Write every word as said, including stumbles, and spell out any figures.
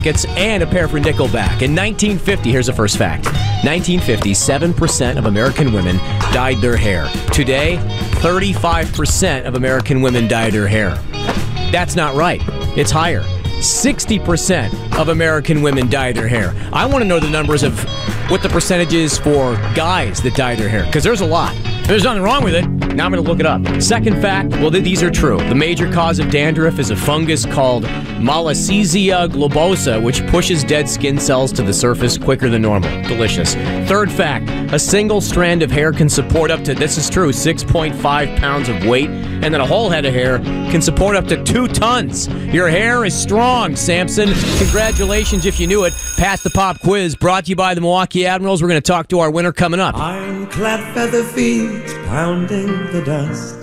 and a pair for Nickelback. In nineteen fifty, here's the first fact. nineteen fifty, seven percent of American women dyed their hair. Today, thirty-five percent of American women dye their hair. That's not right. It's higher. sixty percent of American women dye their hair. I want to know the numbers of what the percentage is for guys that dye their hair, because there's a lot. There's nothing wrong with it. Now I'm going to look it up. Second fact, well, th- these are true. The major cause of dandruff is a fungus called Malassezia globosa, which pushes dead skin cells to the surface quicker than normal. Delicious. Third fact, a single strand of hair can support up to, this is true, six point five pounds of weight, and then a whole head of hair can support up to two tons. Your hair is strong, Samson. Congratulations if you knew it. Pass the Pop Quiz, brought to you by the Milwaukee Admirals. We're going to talk to our winner coming up. Ironclad feather feet pounding the dust.